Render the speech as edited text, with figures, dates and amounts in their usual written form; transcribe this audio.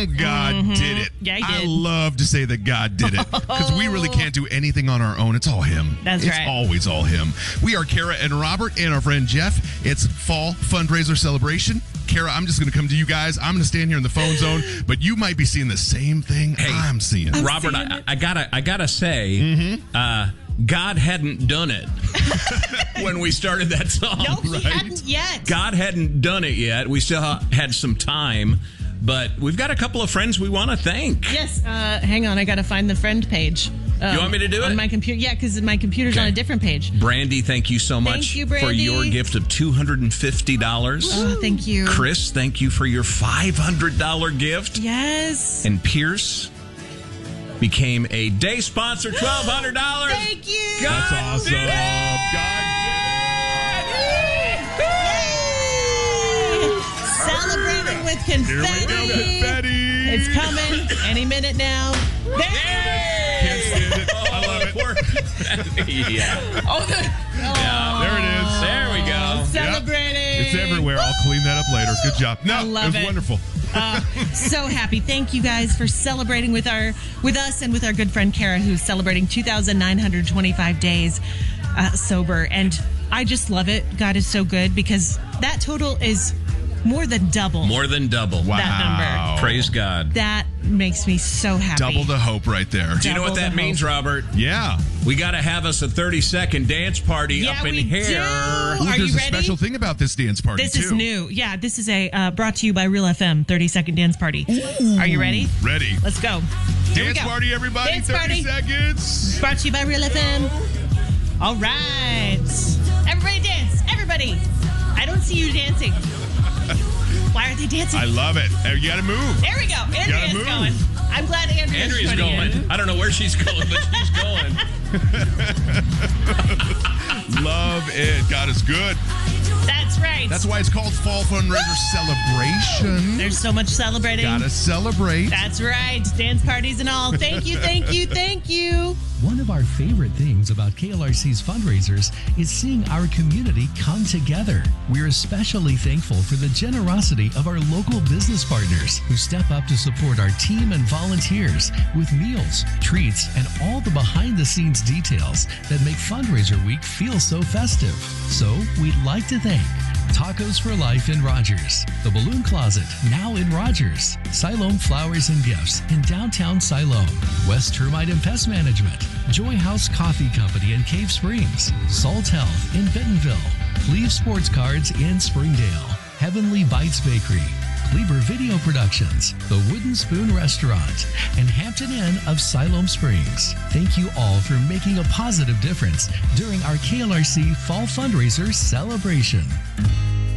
God did it. Yeah, he I did. love to say that God did it because we really can't do anything on our own. It's all Him. That's right. It's always all Him. We are Kara and Robert and our friend Jeff. It's fall fundraiser celebration. Kara, I'm just going to come to you guys. I'm going to stand here in the phone zone, but you might be seeing the same thing I'm seeing. Robert, I gotta say, God hadn't done it when we started that song. No, he hadn't yet. God hadn't done it yet. We still had some time, but we've got a couple of friends we want to thank. Yes. Hang on. I got to find the friend page. You want me to do it? On my computer? Yeah, because my computer's on a different page. Brandy, thank you so much Thank you, Brandy. for your gift of $250. Oh, thank you. Chris, thank you for your $500 gift. Yes. And Pierce became a day sponsor, $1,200. Thank you. That's awesome. Did it! Celebrating with confetti. Here we go, confetti. It's coming any minute now. There it Can't stand it. I love it. Yeah. There it is. There we go. is. Celebrating. It's everywhere. I'll clean that up later. Good job. No, I love it was it. wonderful. So happy. Thank you guys for celebrating with us and with our good friend Kara, who's celebrating 2,925 days sober. And I just love it. God is so good because that total is more than double. More than double. Wow. That number. Praise God. That makes me so happy. Double the hope right there. Do you know what Double that the means, hope. Robert? Yeah. We got to have us a 30-second dance party Yeah, up in we here. do. Ooh, Are there's you a ready? special thing about this dance party, This too. is new. Yeah, this is a brought to you by Real FM 30-second dance party. Are you ready? Ready. Let's go. Here we Dance go. party, everybody. Dance 30 party. seconds. Brought to you by Real FM. All right. Everybody dance. Everybody. I don't see you dancing. Why are they dancing? I love it. You got to move. There we go. Andrea's move. going. I'm glad Andrea's Andrea's joining going. in. I don't know where she's going, but she's going. Love it. God is good. That's right. That's why it's called Fall Fundraiser Celebration. There's so much celebrating. Gotta celebrate. That's right. Dance parties and all. Thank you, thank you, thank you. One of our favorite things about KLRC's fundraisers is seeing our community come together. We're especially thankful for the generosity of our local business partners who step up to support our team and volunteers with meals, treats, and all the behind-the-scenes details that make Fundraiser Week feel so festive. So we'd like to thank Tacos for Life in Rogers, The Balloon Closet, now in Rogers, Siloam Flowers and Gifts in downtown Siloam, West Termite and Pest Management, Joy House Coffee Company in Cave Springs, Salt Health in Bentonville, Cleve Sports Cards in Springdale, Heavenly Bites Bakery, Kleber Video Productions, The Wooden Spoon Restaurant, and Hampton Inn of Siloam Springs. Thank you all for making a positive difference during our KLRC Fall Fundraiser celebration.